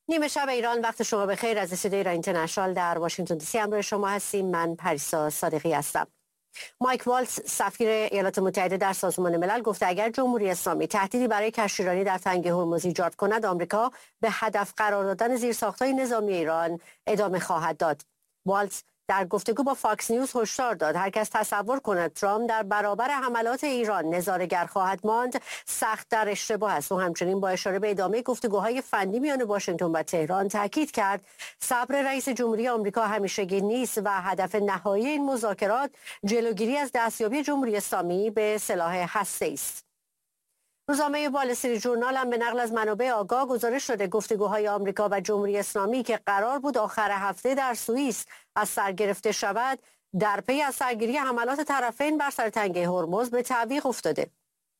نیمه شب ایران، وقت شما بخیر. از استودیوی ایران اینترنشنال در واشنگتن دی سی همراه شما هستیم. من پریسا صادقی هستم. مایک والتز، سفیر ایالات متحده در سازمان ملل، گفته اگر جمهوری اسلامی تهدیدی برای کشتیرانی در تنگه هرمز ایجاد کند، آمریکا به هدف قرار دادن زیرساخت‌های نظامی ایران ادامه خواهد داد. والتز در گفتگو با فاکس نیوز هشدار داد هر کس تصور کند ترامپ در برابر حملات ایران نظاره‌گر خواهد ماند، سخت در اشتباه است. و همچنین با اشاره به ادامه گفتگوهای فنی میان واشنگتن و تهران تاکید کرد صبر رئیس جمهوری آمریکا همیشگی نیست و هدف نهایی این مذاکرات جلوگیری از دستیابی جمهوری اسلامی به سلاح هسته‌ای است. روزنامه وال استریت ژورنال هم به نقل از منابع آگاه گزارش داده گفتگوهای آمریکا و جمهوری اسلامی که قرار بود آخر هفته در سوئیس از سر گرفته شود، در پی از سرگیری حملات طرفین بر سر تنگه هرمز به تعویق افتاده.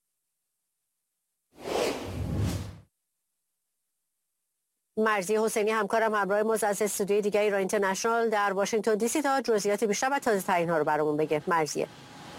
مرضیه حسینی همکارم همراه ما از استودیوی دیگه ایران اینترنشنال در واشنگتن دی سی تا جزئیات بیشتر و تازه ترین ها رو برامون بگه. مرضیه.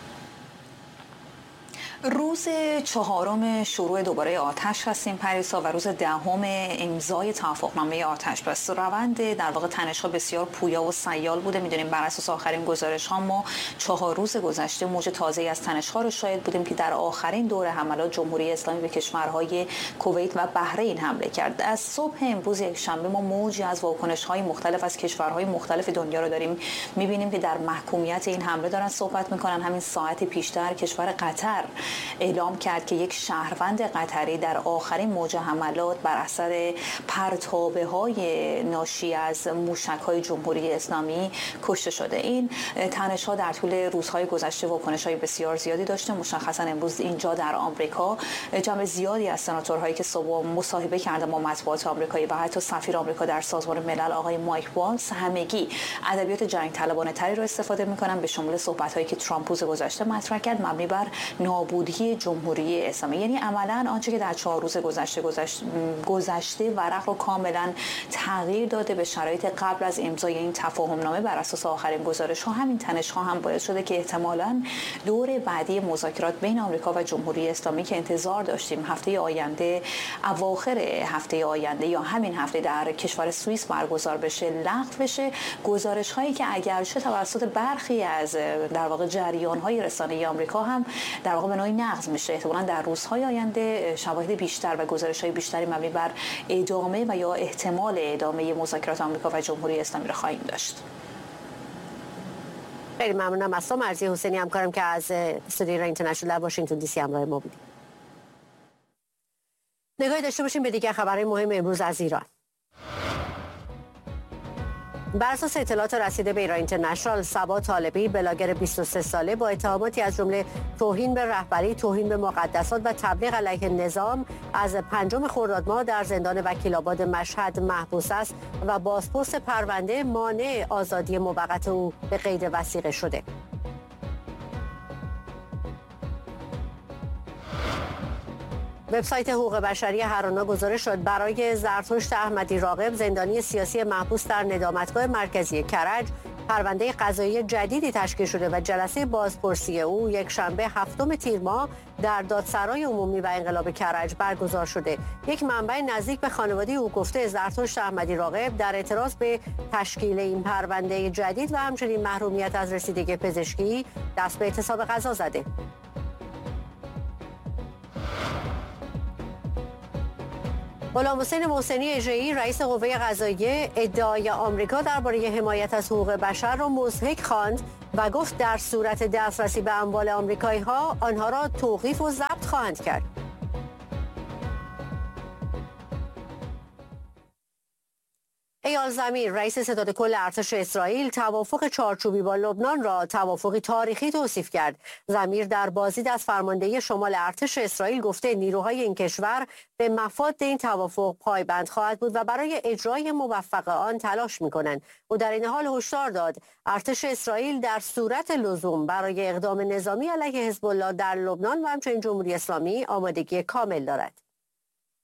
روز چهارم شروع دوباره آتش هستیم پریسا و روز دهم امضای توافقنامه آتش بس. روند در واقع تنش‌ها بسیار پویا و سیال بوده. می‌دونیم بر اساس آخرین گزارش‌ها ما 4 روز گذشته موج تازه‌ای از تنش‌ها رو شاهد بودیم که در آخرین دور حملات جمهوری اسلامی به کشورهای کویت و بحرین حمله کرد. از صبح امروز یک شنبه ما موجی از واکنش‌های مختلف از کشورهای مختلف دنیا رو داریم. می‌بینیم که در محکومیت این حمله دارن صحبت می‌کنن. همین ساعت پیشتر کشور قطر اعلام کرد که یک شهروند قطری در آخرین موج حملات بر اثر پرتابه‌های ناشی از موشک‌های جمهوری اسلامی کشته شده. این تنش‌ها در طول روزهای گذشته واکنش‌های بسیار زیادی داشته. مشخصا امروز اینجا در آمریکا جمع زیادی از سناتورهایی که صبح مصاحبه کردن با مطبوعات آمریکایی و حتی سفیر آمریکا در سازمان ملل آقای مایک والتز همگی ادبیات جنگ طلبانه تری رو استفاده می‌کنن، به شمول صحبت‌هایی که ترامپ روز گذشته مطرح کرد مبنی بر نابودی جمهوری اسلامی. یعنی عملاً آنچه که در 4 روز گذشته ورق رو کاملاً تغییر داده به شرایط قبل از امضای این تفاهمنامه. بر اساس آخرین گزارش‌ها همین تنش‌ها هم باعث شده که احتمالاً دور بعدی مذاکرات بین آمریکا و جمهوری اسلامی که انتظار داشتیم هفته آینده، اواخر هفته آینده یا همین هفته در کشور سوئیس برگزار بشه، لغو بشه. گزارش‌هایی که اگرچه توسط برخی از در واقع جریان‌های رسانه‌ای آمریکا هم در واقع به نوعی نقض میشه، احتمالاً در روزهای آینده شواهد بیشتر و گزارش‌های بیشتری مبنی بر ادامه و یا احتمال ادامه مذاکرات آمریکا و جمهوری اسلامی را خواهیم داشت. خیلی ممنونم از مرضیه حسینی همکارم که از استودیوی ایران اینترنشنال در واشنگتن دی سی همراه ما بودید. نگاهی داشته باشیم به دیگر خبرهای مهم امروز از ایران. بر اساس اطلاعات رسیده به ایران اینترنشنال، صبا طالبی، بلاگر 23 ساله با اتهاماتی از جمله توهین به رهبری، توهین به مقدسات و تبلیغ علیه نظام از 5 خرداد ماه در زندان وکیل‌آباد مشهد محبوس است و بازپرس پرونده مانع آزادی موقت او به قید وثیقه شده. وبسایت حقوق بشری هرانا گزارش داد برای زرتشت احمدی راغب، زندانی سیاسی محبوس در ندامتگاه مرکزی کرج، پرونده قضایی جدیدی تشکیل شده و جلسه بازپرسی او یک شنبه 7 تیر ماه در دادسرای عمومی و انقلاب کرج برگزار شده. یک منبع نزدیک به خانواده او گفته زرتشت احمدی راغب در اعتراض به تشکیل این پرونده جدید و همچنین محرومیت از رسیدگی پزشکی دست به اعتصاب قضا زده. غلام حسین محسنی اژه‌ای، رئیس قوه قضاییه، ادعای آمریکا درباره حمایت از حقوق بشر را مضحک خواند و گفت در صورت دسترسی به اموال آمریکایی‌ها آنها را توقیف و ضبط خواهند کرد. ایال زمیر، رئیس ستاد کل ارتش اسرائیل، توافق چارچوبی با لبنان را توافقی تاریخی توصیف کرد. زمیر در بازدید از فرماندهی شمال ارتش اسرائیل گفته نیروهای این کشور به مفاد این توافق پایبند خواهد بود و برای اجرای موفق آن تلاش می‌کنند. او در این حال هشدار داد ارتش اسرائیل در صورت لزوم برای اقدام نظامی علیه حزب الله در لبنان و همچنین جمهوری اسلامی آمادگی کامل دارد.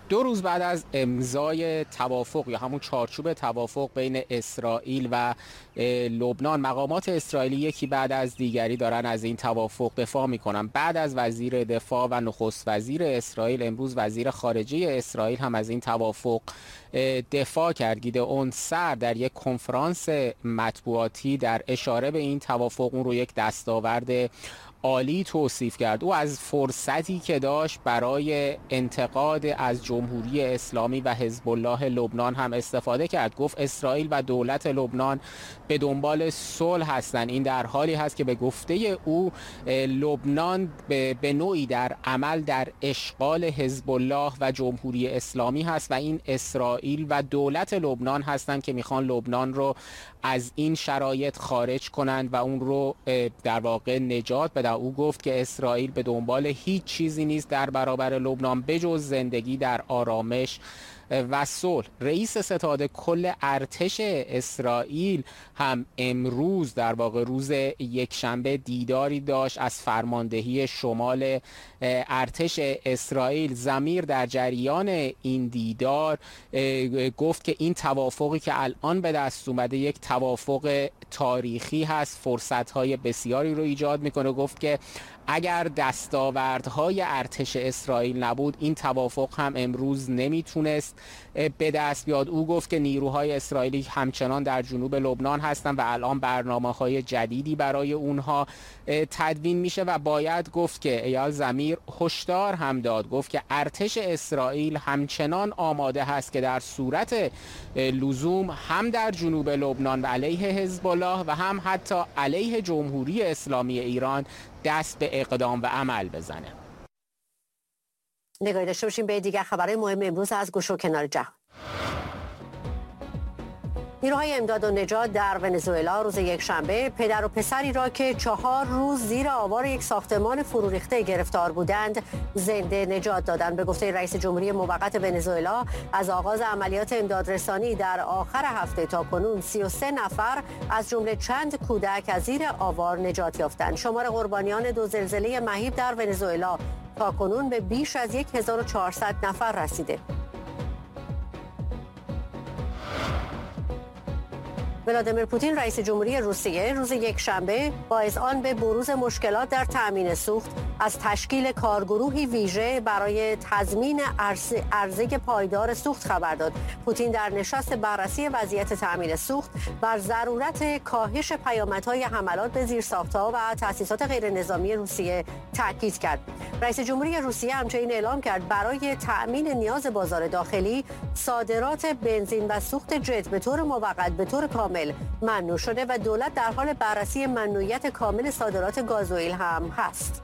2 روز بعد از امضای توافق یا همون چارچوب توافق بین اسرائیل و لبنان، مقامات اسرائیلی یکی بعد از دیگری دارن از این توافق دفاع میکنن. بعد از وزیر دفاع و نخست وزیر اسرائیل، امروز وزیر خارجه اسرائیل هم از این توافق دفاع کرد. گیدئون سار در یک کنفرانس مطبوعاتی در اشاره به این توافق اون رو یک دستاورد عالی توصیف کرد. او از فرصتی که داشت برای انتقاد از جمهوری اسلامی و حزب الله لبنان هم استفاده کرد. گفت اسرائیل و دولت لبنان به دنبال صلح هستند. این در حالی هست که به گفته او لبنان به نوعی در عمل در اشغال حزب الله و جمهوری اسلامی هست و این اسرائیل و دولت لبنان هستند که میخوان لبنان رو از این شرایط خارج کنند و اون رو در واقع نجات بدن. او گفت که اسرائیل به دنبال هیچ چیزی نیست در برابر لبنان بجز زندگی در آرامش و صلح. رئیس ستاد کل ارتش اسرائیل هم امروز در واقع روز یکشنبه دیداری داشت از فرماندهی شمال ارتش اسرائیل. ضمیر در جریان این دیدار گفت که این توافقی که الان به دست اومده یک توافق تاریخی هست، فرصت‌های بسیاری رو ایجاد میکنه. گفت که اگر دستاوردهای ارتش اسرائیل نبود این توافق هم امروز نمیتونست به دست بیاد. او گفت که نیروهای اسرائیلی همچنان در جنوب لبنان هستند و الان برنامه‌های جدیدی برای اونها تدوین میشه و باید گفت که ایال ضمیر هشدار هم داد، گفت که ارتش اسرائیل همچنان آماده هست که در صورت لزوم هم در جنوب لبنان و علیه حزب الله و هم حتی علیه جمهوری اسلامی ایران دست به اقدام و عمل بزنه. نگاهی داشته باشیم به دیگر خبرهای مهم امروز از گوشه و کنار جهان. نیروهای امداد و نجات در ونزوئلا روز یکشنبه پدر و پسری را که 4 روز زیر آوار یک ساختمان فرو ریخته گرفتار بودند زنده نجات دادند. به گفته رئیس جمهوری موقت ونزوئلا از آغاز عملیات امدادرسانی در آخر هفته تا کنون 33 نفر از جمله چند کودک از زیر آوار نجات یافتند. شمار قربانیان 2 زلزله مهیب در ونزوئلا تا کنون به بیش از 1400 نفر رسیده. ولادیمیر پوتین رئیس جمهوری روسیه روز یکشنبه با اذعان به بروز مشکلات در تأمین سوخت از تشکیل کارگروهی ویژه برای تضمین عرضه پایدار سوخت خبر داد. پوتین در نشست بررسی وضعیت تأمین سوخت بر ضرورت کاهش پیامدهای حملات به زیرساخت‌ها و تأسیسات غیرنظامی روسیه تاکید کرد. رئیس جمهوری روسیه همچنین اعلام کرد برای تأمین نیاز بازار داخلی صادرات بنزین و سوخت جت به طور موقت به طور کامل ممنوع شده و دولت در حال بررسی ممنوعیت کامل صادرات گازوئیل هم هست.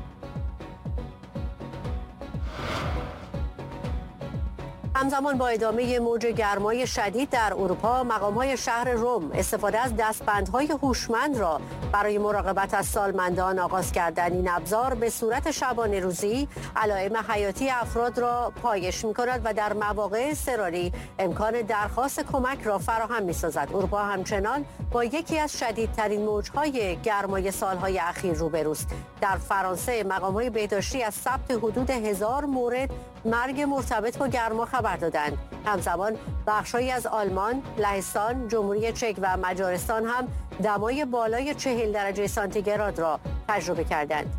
همزمان با ادامه موج گرمای شدید در اروپا، مقام‌های شهر روم استفاده از دستبندهای هوشمند را برای مراقبت از سالمندان آغاز کردند. این ابزار به صورت شبانه روزی علائم حیاتی افراد را پایش می‌کند و در مواقع اضطراری امکان درخواست کمک را فراهم می‌سازد. اروپا همچنان با یکی از شدیدترین موج‌های گرمای سال‌های اخیر روبروست. در فرانسه مقام‌های بهداشتی از ثبت حدود 1000 مورد مرگ مرتبط با گرما خبر دادند. همزمان بخش‌هایی از آلمان، لهستان، جمهوری چک و مجارستان هم دمای بالای 40 درجه سانتیگراد را تجربه کردند.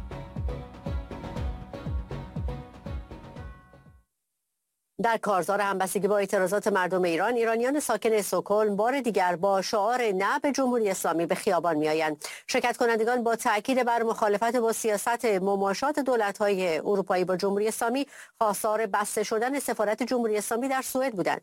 در کارزار همبستگی با اعتراضات مردم ایران، ایرانیان ساکن استکهلم بار دیگر با شعار نه به جمهوری اسلامی به خیابان می‌آیند. شرکت کنندگان با تاکید بر مخالفت با سیاست مماشات دولت‌های اروپایی با جمهوری اسلامی خواستار بسته شدن سفارت جمهوری اسلامی در سوئد بودند.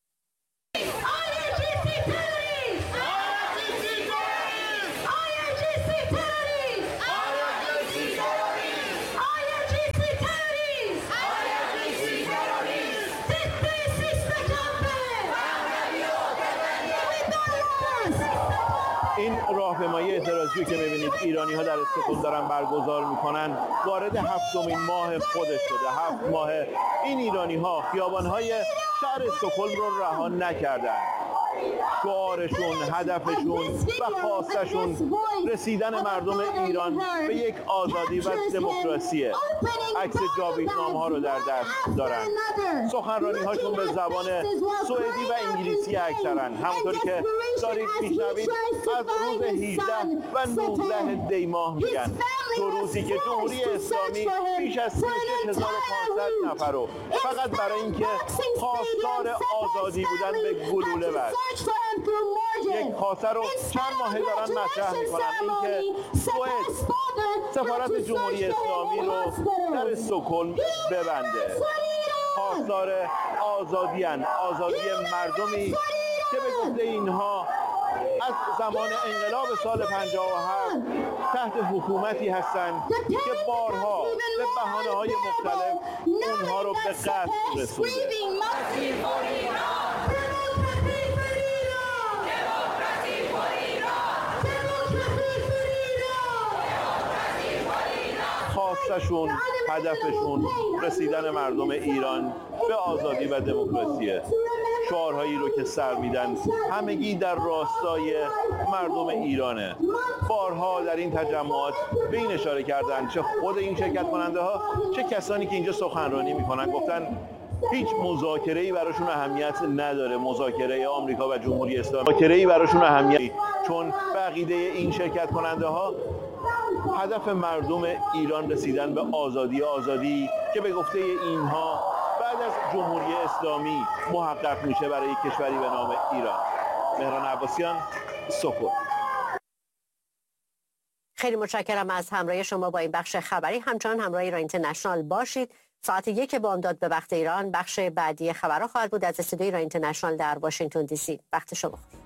این راهپیمایی اعتراضی که می‌بینید ایرانی‌ها در استکهلم دارن برگزار می‌کنن وارد 7مین ماه خودش شده. 7 ماه این ایرانی‌ها خیابان‌های شهر استکهلم رو رها نکردند. شعارشون، هدفشون و خواستشون رسیدن مردم ایران به یک آزادی و دموکراسیه. عکس جاویدنامه ها رو در دست دارن. سخنرانی هاشون به زبان سوئدی و انگلیسی اکثرن. همونطوری که دارید میشنوید از روز 18 و 19 دی ماه میگن. دو روزی که جمهوری اسلامی بیش از 36,500 نفر رو فقط برای اینکه خواستار آزادی بودن به گلوله بست. یک خواسته رو چند ماهه دارن مطرح میکنن، اینکه سوئد سفارت جمهوری اسلامی رو در استکهلم ببنده. خواستار آزادی مردمی که به گفته اینها از زمان انقلاب سال 57 تحت حکومتی هستند که بارها به بهانه‌های مختلف اونها رو به قتل رسونده. خواستشون، هدفشون رسیدن مردم ایران به آزادی و دموکراسی. شعارهایی رو که سر میدن همگی در راستای مردم ایرانه. بارها در این تجمعات به این اشاره کردن، چه خود این شرکت کننده ها چه کسانی که اینجا سخنرانی میکنن، گفتن هیچ مذاکره‌ای براشون اهمیت نداره. مذاکره آمریکا و جمهوری اسلامی مذاکره‌ای براشون اهمیت، چون بقیده این شرکت کننده ها هدف مردم ایران رسیدن به آزادی که به گفته اینها بعد از جمهوری اسلامی محقق میشه برای کشوری به نام ایران. مهران عباسیان، سکوت. خیلی متشکرم از همراهی شما با این بخش خبری. همچنان همراه ایران اینترنشنال باشید. ساعت 1 بامداد به وقت ایران بخش بعدی خبرها خواهد بود از استودیوی ایران اینترنشنال در واشنگتن دی سی. وقت شما.